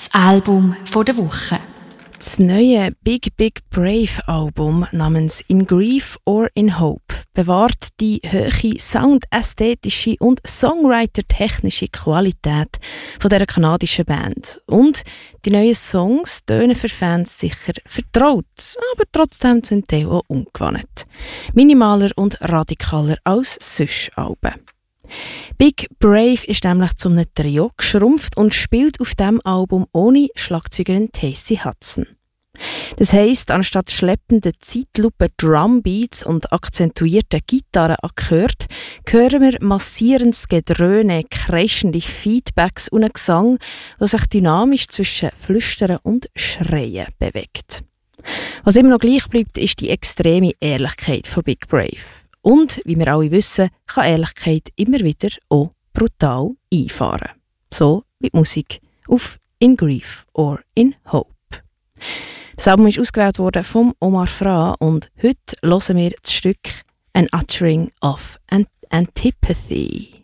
Das Album der Woche. Das neue Big Big Brave Album namens In Grief or in Hope bewahrt die hohe soundästhetische und songwriter-technische Qualität von dieser kanadischen Band. Und die neuen Songs tönen für Fans sicher vertraut, aber trotzdem zum Teil auch ungewohnt. Minimaler und radikaler als sonst Alben. Big Brave ist nämlich zu einem Trio geschrumpft und spielt auf diesem Album ohne Schlagzeugerin Tacey Hudson. Das heisst, anstatt schleppenden Zeitlupen Drumbeats und akzentuierten Gitarrenakkorde hören wir massierendes Gedröhne, kreischende Feedbacks und einen Gesang, der sich dynamisch zwischen Flüstern und Schreien bewegt. Was immer noch gleich bleibt, ist die extreme Ehrlichkeit von Big Brave. Und, wie wir alle wissen, kann Ehrlichkeit immer wieder auch brutal einfahren. So wie die Musik auf In Grief or in Hope. Das Album ist ausgewählt worden von Omar Fra und heute hören wir das Stück An Uttering of Antipathy.